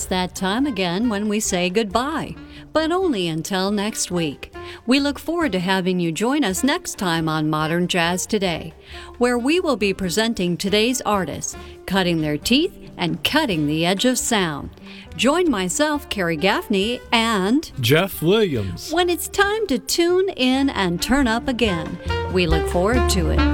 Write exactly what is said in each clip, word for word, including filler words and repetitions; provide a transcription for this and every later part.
that time again when we say goodbye, but only until next week. We look forward to having you join us next time on Modern Jazz Today, where we will be presenting today's artists, cutting their teeth and cutting the edge of sound. Join myself, Carrie Gaffney, and Jeff Williams when it's time to tune in and turn up again. We look forward to it.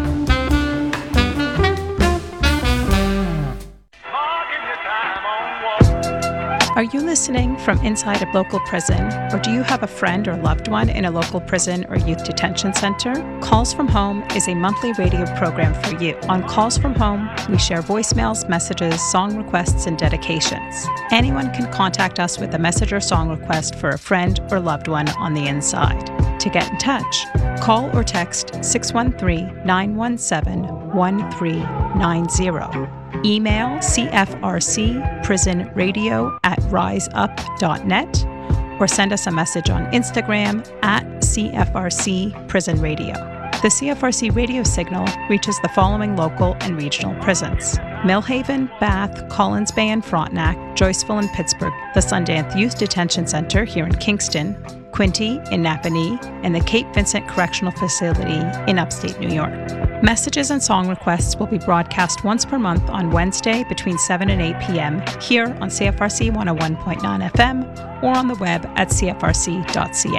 Are you listening from inside a local prison, or do you have a friend or loved one in a local prison or youth detention center? Calls from Home is a monthly radio program for you. On Calls from Home, we share voicemails, messages, song requests, and dedications. Anyone can contact us with a message or song request for a friend or loved one on the inside. To get in touch, call or text six one three, nine one seven, one three nine zero. Email C F R C prison radio at riseup dot net or send us a message on Instagram at C F R C prison radio. The C F R C radio signal reaches the following local and regional prisons: Millhaven, Bath, Collins Bay and Frontenac, Joyceville and Pittsburgh, the Sundance Youth Detention Center here in Kingston, Quinte in Napanee, and the Cape Vincent Correctional Facility in upstate New York. Messages and song requests will be broadcast once per month on Wednesday between seven and eight p.m. here on C F R C one oh one point nine F M or on the web at c f r c dot c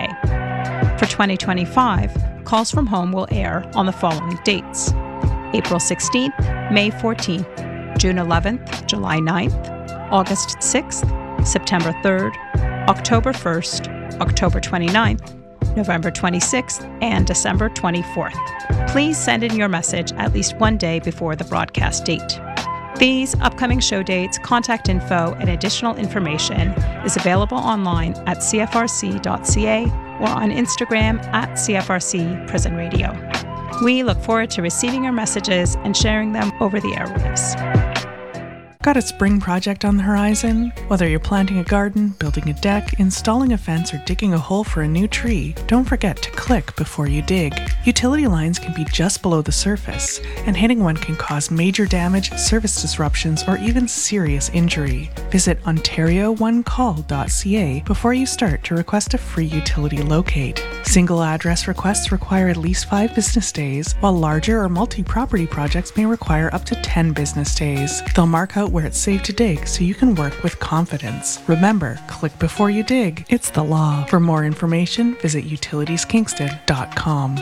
a. For twenty twenty-five, Calls from Home will air on the following dates: April sixteenth, May fourteenth, June eleventh, July ninth, August sixth, September third, October first, October twenty-ninth, November twenty-sixth, and December twenty-fourth. Please send in your message at least one day before the broadcast date. These upcoming show dates, contact info, and additional information is available online at c f r c dot c a or on Instagram at C F R C Prison Radio. We look forward to receiving your messages and sharing them over the airwaves. Got a spring project on the horizon? Whether you're planting a garden, building a deck, installing a fence, or digging a hole for a new tree, don't forget to click before you dig. Utility lines can be just below the surface, and hitting one can cause major damage, service disruptions, or even serious injury. Visit ontario one call dot c a before you start to request a free utility locate. Single address requests require at least five business days, while larger or multi-property projects may require up to ten business days. They'll mark out where it's safe to dig so you can work with confidence. Remember, click before you dig. It's the law. For more information, visit utilities kingston dot com.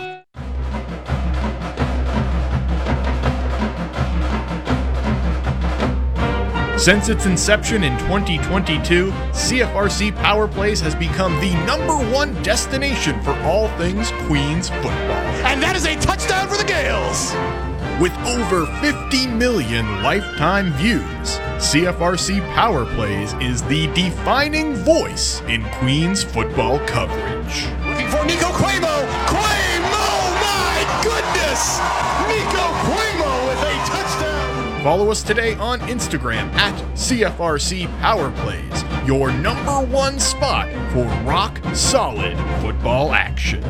Since its inception in twenty twenty-two, C F R C Power Plays has become the number one destination for all things Queens football. And that is a touchdown for the Gales! With over fifty million lifetime views, C F R C Power Plays is the defining voice in Queens football coverage. Looking for Nico Cuomo! Cuomo! My goodness! Nico Cuomo with a touchdown! Follow us today on Instagram at C F R C Power Plays, your number one spot for rock solid football action.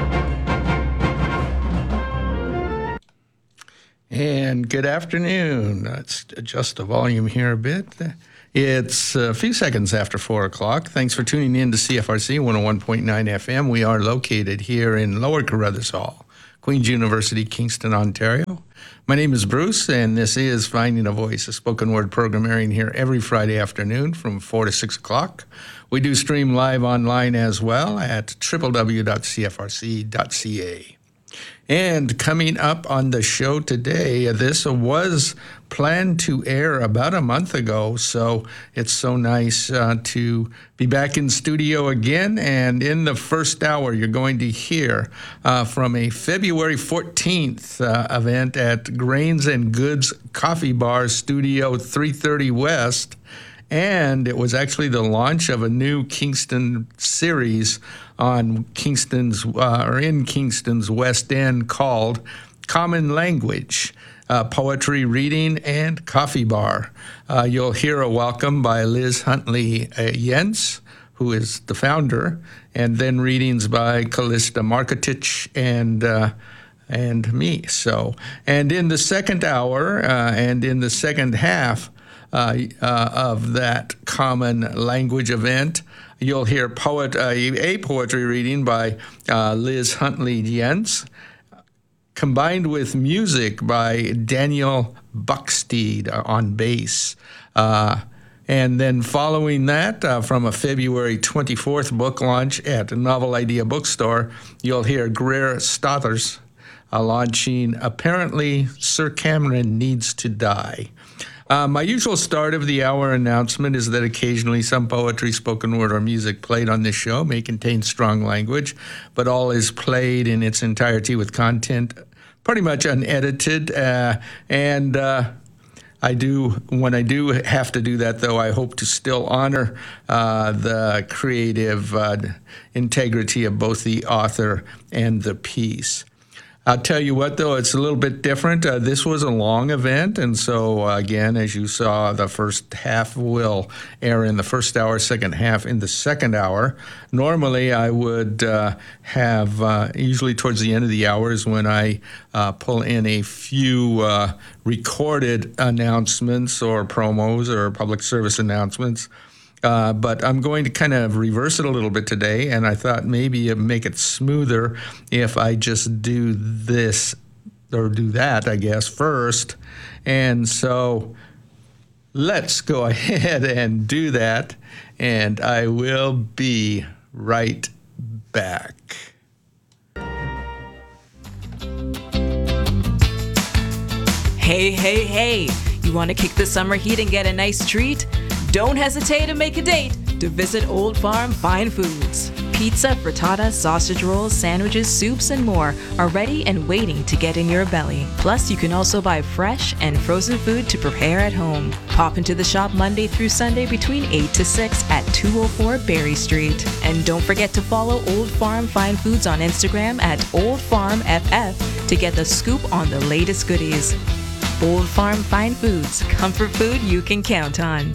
And good afternoon. Let's adjust the volume here a bit. It's a few seconds after four o'clock. Thanks for tuning in to C F R C one oh one point nine F M. We are located here in Lower Carruthers Hall, Queen's University, Kingston, Ontario. My name is Bruce, and this is Finding a Voice, a spoken word program airing here every Friday afternoon from four to six o'clock. We do stream live online as well at w w w dot c f r c dot c a. And coming up on the show today, this was planned to air about a month ago, so it's so nice uh, to be back in studio again. And in the first hour, you're going to hear uh, from a February fourteenth uh, event at Grains and Goods Coffee Bar, Studio three thirty West. And it was actually the launch of a new Kingston series on Kingston's uh, or in Kingston's West End called Common Language, uh, Poetry Reading and Coffee Bar. Uh, you'll hear a welcome by Liz Huntley uh, Jens, who is the founder, and then readings by Callista Markotich and uh, and me. So, and in the second hour uh, and in the second half, Uh, uh, of that Common Language event. You'll hear poet uh, a poetry reading by uh, Liz Huntley Jens, combined with music by Daniel Bucksteed on bass. Uh, and then following that, uh, from a February twenty-fourth book launch at Novel Idea Bookstore, you'll hear Greer Stothers uh, launching Apparently Sir Cameron Needs to Die. Uh, my usual start of the hour announcement is that occasionally some poetry, spoken word, or music played on this show may contain strong language, but all is played in its entirety with content pretty much unedited. Uh, and uh, I do, when I do have to do that, though, I hope to still honor uh, the creative uh, integrity of both the author and the piece. I'll tell you what, though, it's a little bit different. Uh, this was a long event, and so, uh, again, as you saw, the first half will air in the first hour, second half in the second hour. Normally, I would uh, have, uh, usually towards the end of the hour is when I uh, pull in a few uh, recorded announcements or promos or public service announcements. Uh, but I'm going to kind of reverse it a little bit today, and I thought maybe it'd make it smoother if I just do this or do that, I guess, first. And so let's go ahead and do that, and I will be right back. Hey, hey, hey! You want to kick the summer heat and get a nice treat? Don't hesitate to make a date to visit Old Farm Fine Foods. Pizza, frittata, sausage rolls, sandwiches, soups, and more are ready and waiting to get in your belly. Plus, you can also buy fresh and frozen food to prepare at home. Pop into the shop Monday through Sunday between eight to six at two oh four Berry Street. And don't forget to follow Old Farm Fine Foods on Instagram at Old Farm F F to get the scoop on the latest goodies. Old Farm Fine Foods, comfort food you can count on.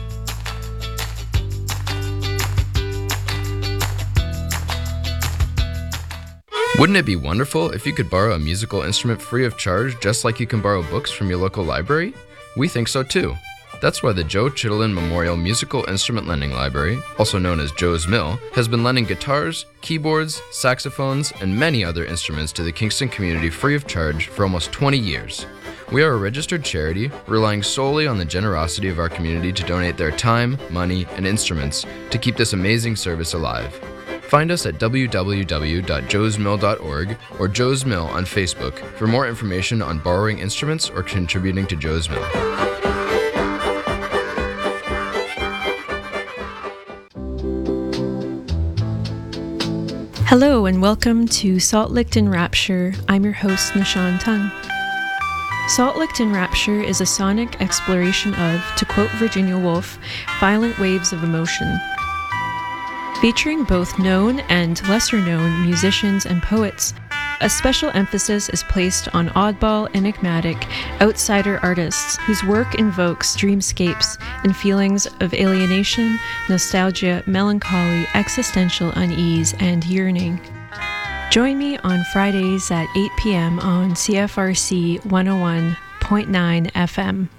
Wouldn't it be wonderful if you could borrow a musical instrument free of charge, just like you can borrow books from your local library? We think so too. That's why the Joe Chittenden Memorial Musical Instrument Lending Library, also known as Joe's Mill, has been lending guitars, keyboards, saxophones, and many other instruments to the Kingston community free of charge for almost twenty years. We are a registered charity, relying solely on the generosity of our community to donate their time, money, and instruments to keep this amazing service alive. Find us at w w w dot joes mill dot org or Joe's Mill on Facebook for more information on borrowing instruments or contributing to Joe's Mill. Hello and welcome to Salt Licked in Rapture. I'm your host, Nishan Tung. Salt Licked in Rapture is a sonic exploration of, to quote Virginia Woolf, violent waves of emotion. Featuring both known and lesser-known musicians and poets, a special emphasis is placed on oddball, enigmatic, outsider artists whose work invokes dreamscapes and feelings of alienation, nostalgia, melancholy, existential unease, and yearning. Join me on Fridays at eight p.m. on C F R C one oh one point nine F M.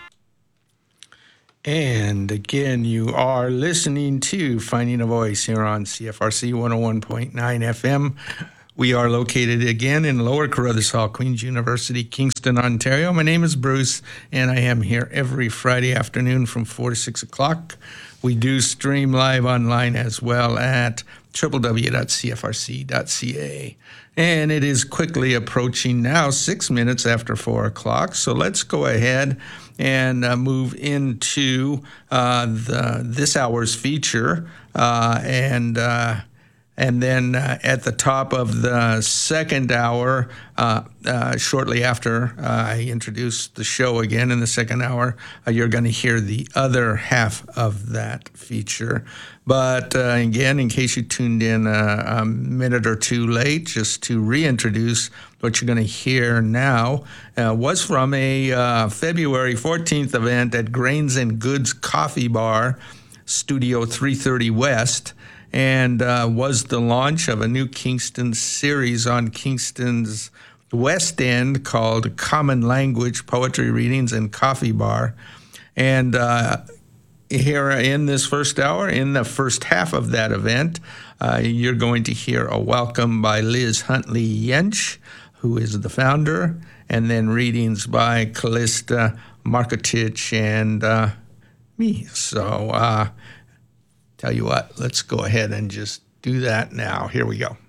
And again, you are listening to Finding a Voice here on C F R C one oh one point nine F M. We are located again in Lower Carruthers Hall, Queen's University, Kingston, Ontario. My name is Bruce, and I am here every Friday afternoon from four to six o'clock. We do stream live online as well at w w w dot c f r c dot c a. And it is quickly approaching now six minutes after four o'clock. So let's go ahead and uh, move into uh, the this hour's feature. Uh, and uh, and then uh, at the top of the second hour, uh, uh, shortly after uh, I introduce the show again in the second hour, uh, you're going to hear the other half of that feature. But uh, again, in case you tuned in a, a minute or two late, just to reintroduce what you're going to hear now, uh, was from a uh, February fourteenth event at Grains and Goods Coffee Bar, Studio three thirty West, and uh, was the launch of a new Kingston series on Kingston's West End called Common Language Poetry Readings and Coffee Bar. And uh, here in this first hour, in the first half of that event, uh, you're going to hear a welcome by Liz Huntley Jensch, who is the founder, and then readings by Callista Markotic and uh, me. So, uh, tell you what, let's go ahead and just do that now. Here we go.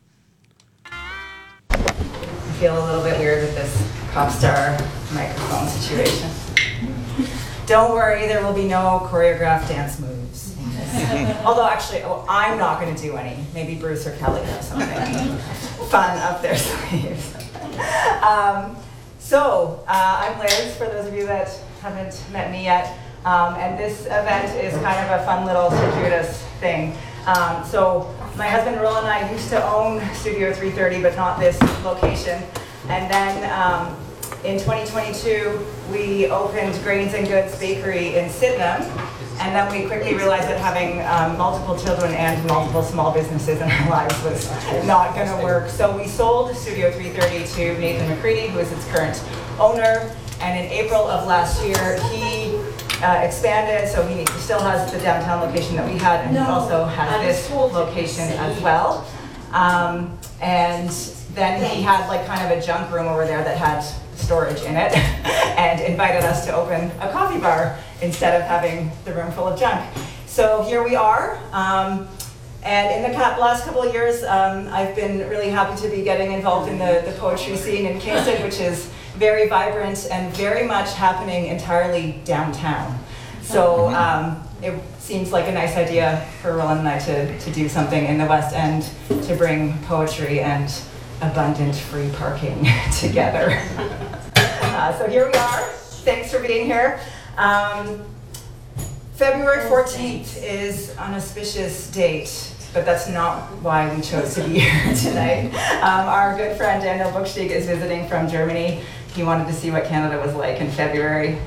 I feel a little bit weird with this pop star microphone situation. Don't worry, there will be no choreographed dance moves. Although actually, oh, I'm not going to do any. Maybe Bruce or Kelly have something fun up their sleeves. Um, so, uh, I'm Liz, for those of you that haven't met me yet. Um, and this event is kind of a fun little circuitous thing. Um, so, my husband Roland and I used to own Studio three thirty, but not this location. And then um, in twenty twenty-two, we opened Grains and Goods Bakery in Sydenham. And then we quickly realized that having um, multiple children and multiple small businesses in our lives was not going to work. So we sold Studio three thirty to Nathan McCready, who is its current owner. And in April of last year, he uh, expanded, so he still has the downtown location that we had, and he also has this location as well. Um, and then he had like kind of a junk room over there that had storage in it, and invited us to open a coffee bar instead of having the room full of junk. So here we are. Um, and in the last couple of years, um, I've been really happy to be getting involved in the, the poetry scene in Kingston, which is very vibrant and very much happening entirely downtown. So um, it seems like a nice idea for Roland and I to, to do something in the West End to bring poetry and abundant free parking together. uh, so here we are. Thanks for being here. Um, February fourteenth is an auspicious date, but that's not why we chose to be here tonight. Um, our good friend Daniel Buchstieg is visiting from Germany. He wanted to see what Canada was like in February.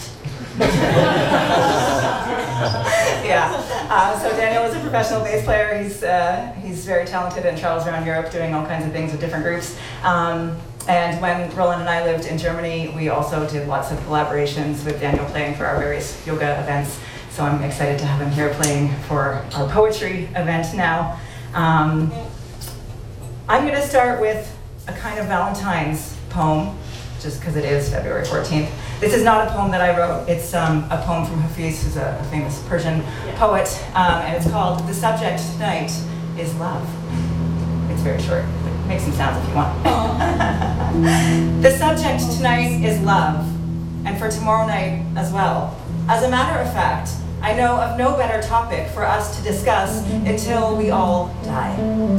yeah. Uh, so Daniel is a professional bass player. He's uh, he's very talented and travels around Europe doing all kinds of things with different groups. Um, and when Roland and I lived in Germany, we also did lots of collaborations with Daniel playing for our various yoga events. So I'm excited to have him here playing for our poetry event now. Um, I'm going to start with a kind of Valentine's poem, just because it is February fourteenth. This is not a poem that I wrote. It's um, a poem from Hafiz, who's a famous Persian poet, um, and it's called "The Subject Tonight is Love." It's very short, but make some sounds if you want. The subject tonight is love, and for tomorrow night as well. As a matter of fact, I know of no better topic for us to discuss until we all die.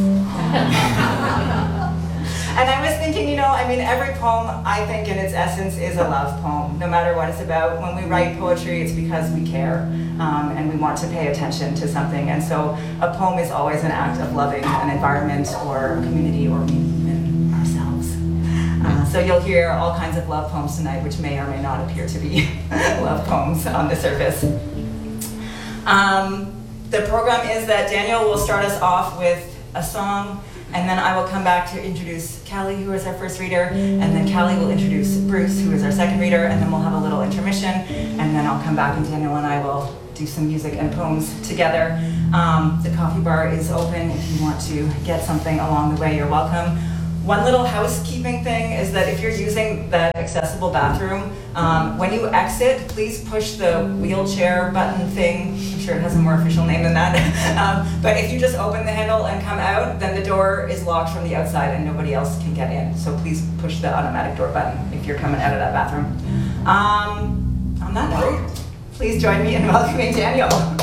And I was thinking, you know, I mean, every poem, I think in its essence, is a love poem, no matter what it's about. When we write poetry, it's because we care, um, and we want to pay attention to something. And so a poem is always an act of loving an environment or a community or even ourselves. Uh, so you'll hear all kinds of love poems tonight, which may or may not appear to be love poems on the surface. Um, the program is that Daniel will start us off with a song, and then I will come back to introduce Callie, who is our first reader, and then Callie will introduce Bruce, who is our second reader, and then we'll have a little intermission, and then I'll come back and Daniel and I will do some music and poems together. Um, the coffee bar is open. If you want to get something along the way, you're welcome. One little housekeeping thing is that if you're using the accessible bathroom, um, when you exit, please push the wheelchair button thing. I'm sure it has a more official name than that. um, but if you just open the handle and come out, then the door is locked from the outside and nobody else can get in. So please push the automatic door button if you're coming out of that bathroom. Um, on that note, please join me in welcoming Daniel.